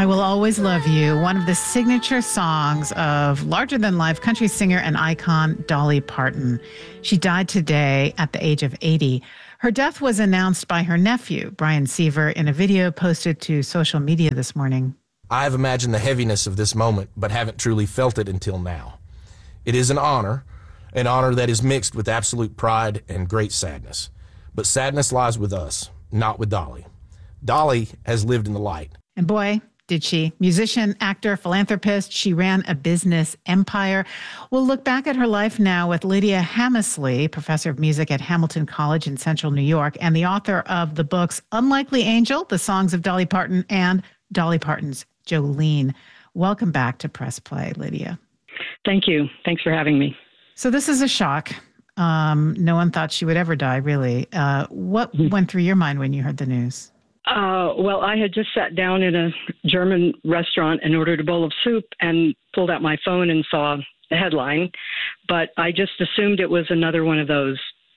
I Will Always Love You, one of the signature songs of larger-than-life country singer and icon Dolly Parton. She died today at the age of 80. Her death was announced by her nephew, Brian Seaver, in a video posted to social media this morning. I have imagined the heaviness of this moment, but haven't truly felt it until now. It is an honor that is mixed with absolute pride and great sadness. But sadness lies with us, not with Dolly. Dolly has lived in the light. And boy, did she. Musician, actor, philanthropist. She ran a business empire. We'll look back at her life now with Lydia Hammersley, professor of music at Hamilton College in Central New York, and the author of the books Unlikely Angel, The Songs of Dolly Parton, and Dolly Parton's Jolene. Welcome back to Press Play, Lydia. Thank you. Thanks for having me. So this is a shock. No one thought she would ever die, really. What went through your mind when you heard the news? Well, I had just sat down in a German restaurant and ordered a bowl of soup and pulled out my phone and saw the headline. But I just assumed it was another one of those,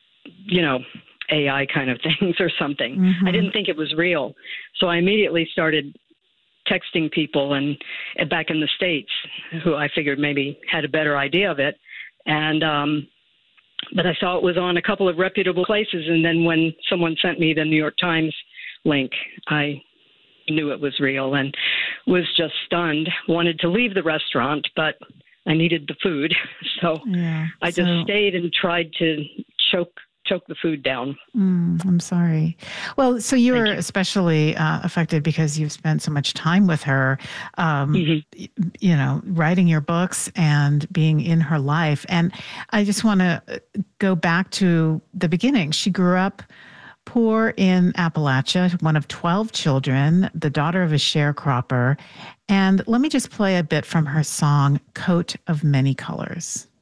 AI kind of things or something. Mm-hmm. I didn't think it was real. So I immediately started texting people and back in the States who I figured maybe had a better idea of it. And but I saw it was on a couple of reputable places. And then when someone sent me the New York Times link, I knew it was real and was just stunned. Wanted to leave the restaurant, but I needed the food. So I just stayed and tried to choke the food down. I'm sorry. Well, so you were especially affected because you've spent so much time with her, writing your books and being in her life. And I just want to go back to the beginning. She grew up poor in Appalachia, one of 12 children, the daughter of a sharecropper. And let me just play a bit from her song, Coat of Many Colors.